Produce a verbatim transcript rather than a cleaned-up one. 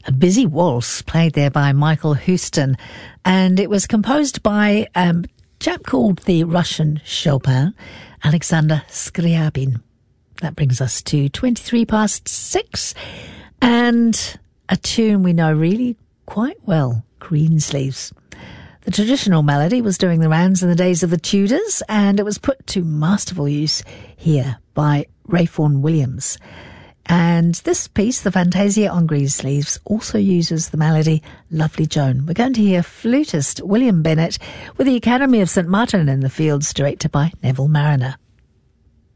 A Busy Waltz, played there by Michael Houston, and it was composed by um, a chap called the Russian Chopin, Alexander Scriabin. That brings us to twenty-three past six, and a tune we know really quite well, Greensleeves. The traditional melody was doing the rounds in the days of the Tudors, and it was put to masterful use here by Rayford Williams. And this piece, the Fantasia on Greensleeves, also uses the melody Lovely Joan. We're going to hear flutist William Bennett with the Academy of Saint Martin in the Fields, directed by Neville Mariner.